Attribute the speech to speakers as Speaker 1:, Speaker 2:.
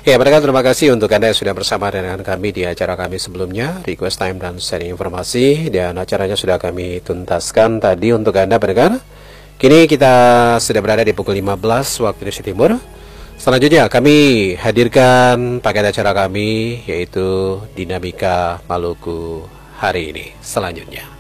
Speaker 1: Oke, mereka terima kasih untuk Anda yang sudah bersama dengan kami di acara kami sebelumnya, Request Time dan sharing informasi, dan acaranya sudah kami tuntaskan tadi untuk Anda pendengar. Kini kita sudah berada di pukul 15 waktu Indonesia Timur. Selanjutnya kami hadirkan paket acara kami, yaitu Dinamika Maluku hari ini. Selanjutnya.